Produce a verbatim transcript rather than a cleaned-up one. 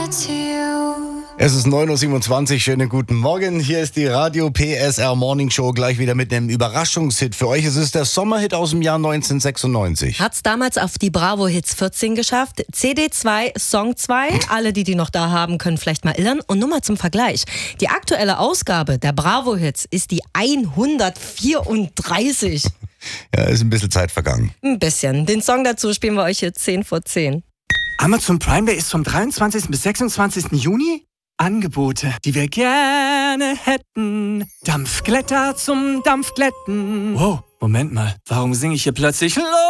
Es ist neun Uhr siebenundzwanzig, schönen guten Morgen. Hier ist die Radio P S R Morning Show, gleich wieder mit einem Überraschungshit für euch. Es ist der Sommerhit aus dem Jahr neunzehnhundertsechsundneunzig. Hat's damals auf die Bravo Hits vierzehn geschafft. C D zwei, Song zwei. Alle, die die noch da haben, können vielleicht mal irren. Und nur mal zum Vergleich. Die aktuelle Ausgabe der Bravo Hits ist die hundertvierunddreißig. Ja, ist ein bisschen Zeit vergangen. Ein bisschen. Den Song dazu spielen wir euch hier zehn vor zehn. Amazon Prime Day ist vom dreiundzwanzigsten bis sechsundzwanzigsten Juni. Angebote, die wir gerne hätten. Dampfglätter zum Dampfglätten. Wow, Moment mal, warum singe ich hier plötzlich